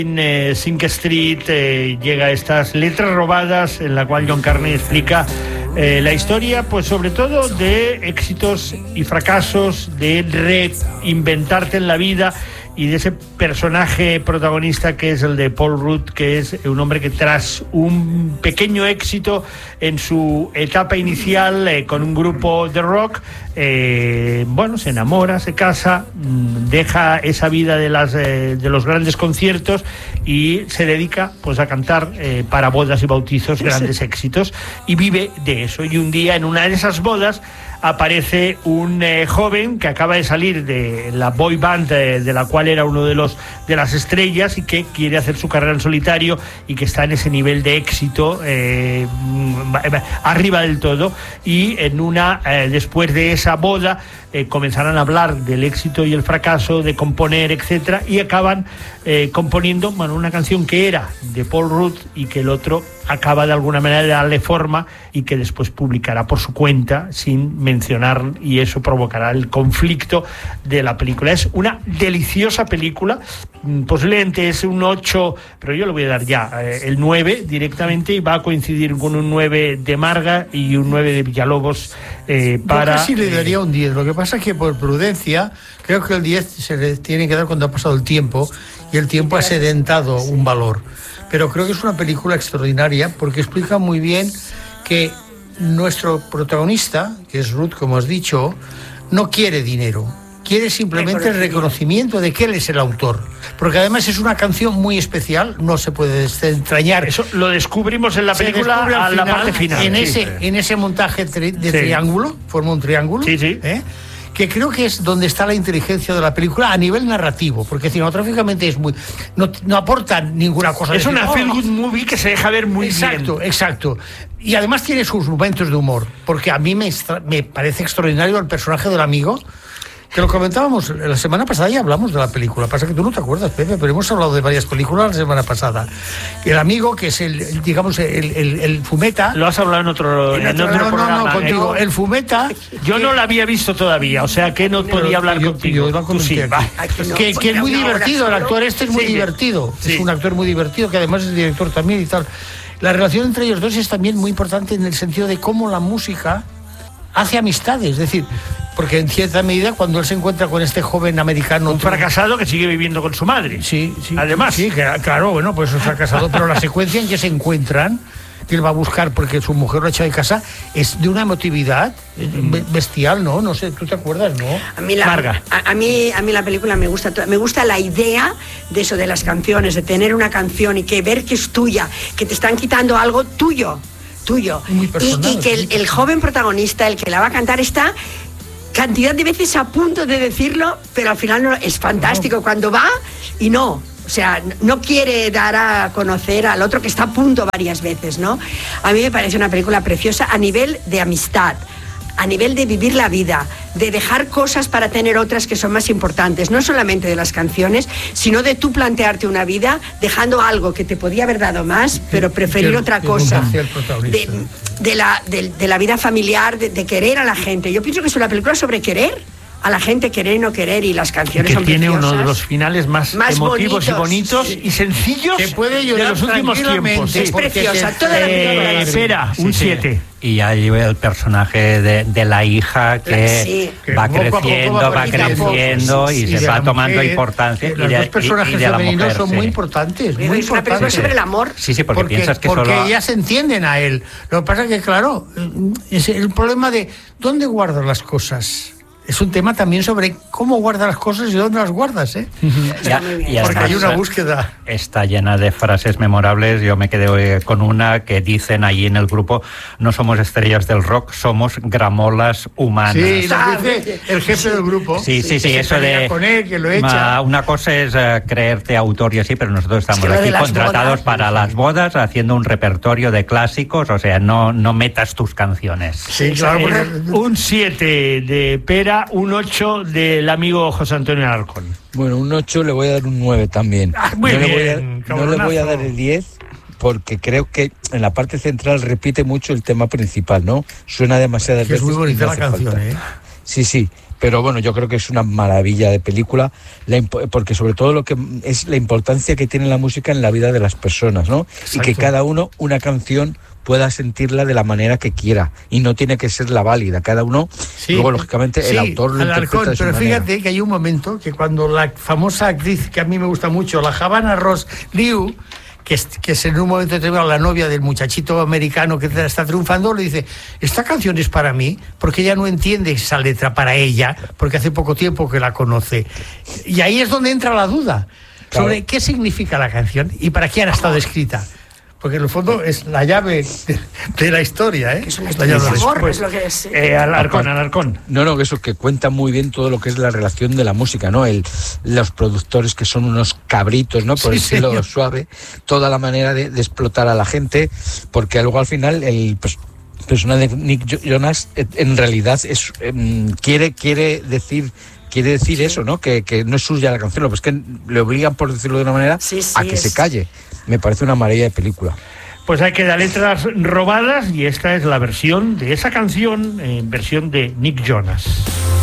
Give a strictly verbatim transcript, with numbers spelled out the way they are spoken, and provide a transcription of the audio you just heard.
En eh, Sing Street eh, llega a estas letras robadas en la cual John Carney explica eh, la historia, pues sobre todo de éxitos y fracasos, de reinventarte en la vida y de ese personaje protagonista que es el de Paul Rudd, que es un hombre que tras un pequeño éxito en su etapa inicial eh, con un grupo de rock, eh, bueno, se enamora, se casa, deja esa vida de las eh, de los grandes conciertos y se dedica pues a cantar eh, para bodas y bautizos grandes éxitos, y vive de eso. Y un día en una de esas bodas aparece un eh, joven que acaba de salir de la boy band eh, de la cual era uno de los de las estrellas y que quiere hacer su carrera en solitario y que está en ese nivel de éxito eh, arriba del todo, y en una eh, después de esa boda eh, comenzarán a hablar del éxito y el fracaso, de componer, etcétera, y acaban eh, componiendo, bueno, una canción que era de Paul Rudd y que el otro acaba de alguna manera de darle forma y que después publicará por su cuenta sin mencionar, y eso provocará el conflicto de la película. Es una deliciosa película, posiblemente es un ocho, pero yo le voy a dar ya eh, el nueve directamente, y va a coincidir con un nueve de Marga y un nueve de Villalobos eh, para... Yo casi le daría eh, un diez, lo que pasa es que por prudencia creo que el diez se le tiene que dar cuando ha pasado el tiempo, y el tiempo ha sedentado un valor. Pero creo que es una película extraordinaria porque explica muy bien que nuestro protagonista, que es Rudd, como has dicho, no quiere dinero, quiere simplemente el reconocimiento de que él es el autor. Porque además es una canción muy especial, no se puede desentrañar. Eso lo descubrimos en la Se película a final, la parte final. En, sí, ese, sí. en ese montaje tri- de Sí. triángulo, forma un triángulo. Sí, sí. ¿eh? Que creo que es donde está la inteligencia de la película a nivel narrativo, porque cinematográficamente es muy no, no aporta ninguna cosa. Es de una decir, feel oh, good movie que se deja ver muy exacto, bien. Exacto, y además tiene sus momentos de humor, porque a mí me, extra, me parece extraordinario el personaje del amigo, que lo comentábamos la semana pasada y hablamos de la película. Pasa que tú no te acuerdas, Pepe, pero hemos hablado de varias películas la semana pasada. El amigo, que es el, el digamos, el, el, el fumeta. Lo has hablado en otro, en otro no, no, programa. no, contigo. ¿eh? El fumeta. Yo que, no la había visto todavía, o sea que no podía hablar yo, contigo. Yo lo comenté sí, aquí. Que, que es muy divertido, el actor este es muy sí, divertido. Sí. Es un actor muy divertido, que además es director también y tal. La relación entre ellos dos es también muy importante en el sentido de cómo la música hace amistades, es decir, porque en cierta medida cuando él se encuentra con este joven americano, un fracasado que sigue viviendo con su madre. Sí, sí. Además. Sí, que, claro, bueno, pues es fracasado, pero la secuencia en que se encuentran, que él va a buscar porque su mujer lo ha echado de casa, es de una emotividad bestial, ¿no? No sé, ¿tú te acuerdas, no? A mí la, Marga. A, a mí, a mí la película me gusta, me gusta la idea de eso de las canciones, de tener una canción y que ver que es tuya, que te están quitando algo tuyo. tuyo Muy personal, y, y que el, el joven protagonista, el que la va a cantar, está cantidad de veces a punto de decirlo, pero al final no, es fantástico no. Cuando va y no, o sea, no quiere dar a conocer al otro que está a punto varias veces, ¿no? A mí me parece una película preciosa a nivel de amistad, a nivel de vivir la vida, de dejar cosas para tener otras que son más importantes, no solamente de las canciones, sino de tú plantearte una vida dejando algo que te podía haber dado más, pero preferir que, otra que cosa. De, de, la, de, de la vida familiar, de, de querer a la gente. Yo pienso que es una película sobre querer a la gente, querer y no querer, y las canciones que son tiene preciosas, uno de los finales más, más emotivos bonitos, y bonitos sí. y sencillos que puede de los últimos tiempos. Es preciosa, te, toda la película. Eh, espera, un siete. Sí. Y ahí el personaje de, de la hija que sí. va que creciendo, va, va creciendo sí, sí, y sí, se va mujer, tomando importancia. Eh, Y los de, dos personajes y, y de la femeninos mujer, son sí. muy importantes. Muy Es una película importantes. sobre el amor. Sí, sí, porque, porque piensas que porque solo... ellas entienden a él. Lo que pasa es que, claro, es el problema de ¿dónde guardas las cosas? Es un tema también sobre cómo guardas las cosas y dónde las guardas, ¿eh? Está muy bien. Y Porque hay además, una búsqueda. Está llena de frases memorables. Yo me quedé con una que dicen allí en el grupo: no somos estrellas del rock, somos gramolas humanas. Sí, lo dice el jefe del grupo. Sí, sí, sí, que se eso pelea de... con él, que lo echa. Ma, una cosa es uh, creerte autor y así, pero nosotros estamos Es que aquí contratados bodas, para sí. las bodas, haciendo un repertorio de clásicos, o sea, no, no metas tus canciones. Sí, claro. Eh, Porque... un siete de Pera, un ocho del amigo José Antonio Alarcón. Bueno, un ocho le voy a dar un nueve también. Ah, muy no, bien, le voy a, no le voy a dar el diez porque creo que en la parte central repite mucho el tema principal, ¿no? Suena demasiadas que veces. es muy bonita y no la hace canción, falta. ¿eh? Sí, sí, Pero bueno, yo creo que es una maravilla de película, la imp- porque sobre todo lo que es la importancia que tiene la música en la vida de las personas, ¿no? Exacto. Y que cada uno una canción pueda sentirla de la manera que quiera y no tiene que ser la válida, cada uno, Sí, luego lógicamente sí, el autor lo Alarcón, interpreta de su pero manera. fíjate que hay un momento que cuando la famosa actriz, que a mí me gusta mucho, la Havana Ross Liu, que es, que es en un momento determinado la novia del muchachito americano que está triunfando, le dice, esta canción es para mí, porque ella no entiende esa letra para ella, porque hace poco tiempo que la conoce. Y ahí es donde entra la duda sobre Claro. qué significa la canción y para quién ha estado escrita. Porque en el fondo es la llave de, de la historia, ¿eh? Es una La historia llave de de- amor, Pues, es lo que es. eh, Alarcón, Alarcón. No, no, eso que cuenta muy bien todo lo que es la relación de la música, ¿no? El, los productores que son unos cabritos, ¿no? Por Sí, decirlo señor. suave, toda la manera de, de explotar a la gente, porque luego al final el pues, personaje de Nick Jo- Jonas eh, en realidad es em, quiere quiere decir quiere decir eso, ¿no? Que, que no es suya la canción, pues que le obligan, por decirlo de una manera, Sí, sí, a que es- se calle. Me parece una maravilla de película. Pues hay que dar letras robadas y esta es la versión de esa canción, en versión de Nick Jonas.